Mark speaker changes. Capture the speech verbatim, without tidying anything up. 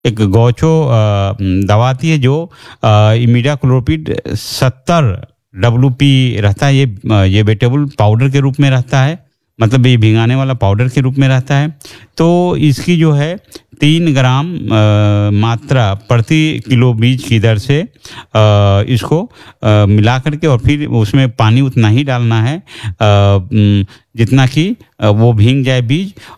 Speaker 1: एक गौचो अ, दवा आती है जो अ, इमिडाक्लोपीड सत्तर डब्ल्यू पी रहता है, ये अ, ये वेजिटेबल पाउडर के रूप में रहता है, मतलब ये भिगाने वाला पाउडर के रूप में रहता है। तो इसकी जो है तीन ग्राम अ, मात्रा प्रति किलो बीज की दर से अ, इसको अ, मिला करके और फिर उसमें पानी उतना ही डालना है अ, उम, जितना कि अ, वो भीग जाए बीज